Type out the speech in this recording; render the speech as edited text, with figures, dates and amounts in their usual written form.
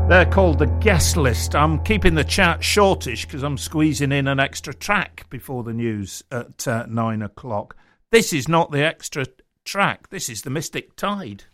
They're called the guest list. I'm keeping the chat shortish because I'm squeezing in an extra track before the news at 9 o'clock. This is not the extra track. This is the Mystic Tide.